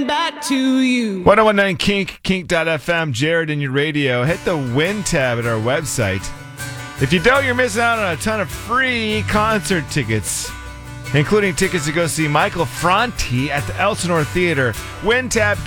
coming back to you. 1019 Kink, kink.fm, Jared in your radio. Hit the win tab at our website. If you don't, you're missing out on a ton of free concert tickets, including tickets to go see Michael Franti at the Elsinore Theater. Win tab,